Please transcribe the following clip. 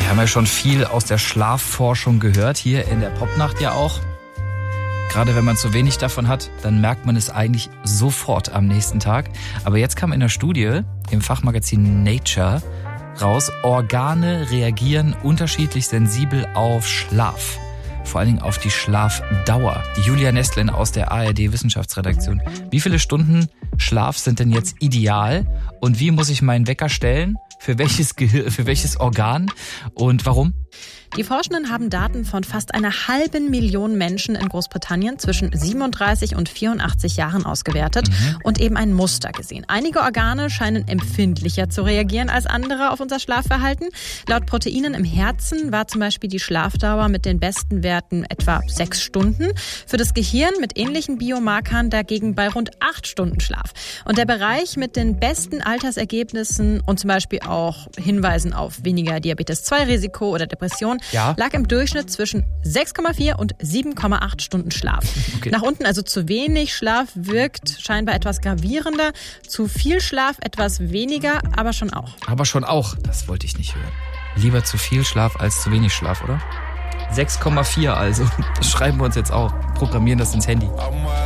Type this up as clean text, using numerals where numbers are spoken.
Wir haben ja schon viel aus der Schlafforschung gehört, hier in der Popnacht ja auch. Gerade wenn man zu wenig davon hat, dann merkt man es eigentlich sofort am nächsten Tag. Aber jetzt kam in der Studie im Fachmagazin Nature raus, Organe reagieren unterschiedlich sensibel auf Schlaf. Vor allen Dingen auf die Schlafdauer. Die Julia Nestlin aus der ARD-Wissenschaftsredaktion. Wie viele Stunden Schlaf sind denn jetzt ideal? Und wie muss ich meinen Wecker stellen? Für welches Organ? Und warum? Die Forschenden haben Daten von fast 500.000 Menschen in Großbritannien zwischen 37 und 84 Jahren ausgewertet und eben ein Muster gesehen. Einige Organe scheinen empfindlicher zu reagieren als andere auf unser Schlafverhalten. Laut Proteinen im Herzen war zum Beispiel die Schlafdauer mit den besten Werten etwa 6 Stunden. Für das Gehirn mit ähnlichen Biomarkern dagegen bei rund 8 Stunden Schlaf. Und der Bereich mit den besten Altersergebnissen und zum Beispiel auch Hinweisen auf weniger Diabetes-2-Risiko oder Depression lag im Durchschnitt zwischen 6,4 und 7,8 Stunden Schlaf. Okay. Nach unten also zu wenig Schlaf wirkt scheinbar etwas gravierender, zu viel Schlaf etwas weniger, aber schon auch. Aber schon auch, das wollte ich nicht hören. Lieber zu viel Schlaf als zu wenig Schlaf, oder? 6,4 also. Das schreiben wir uns jetzt auch. Programmieren das ins Handy.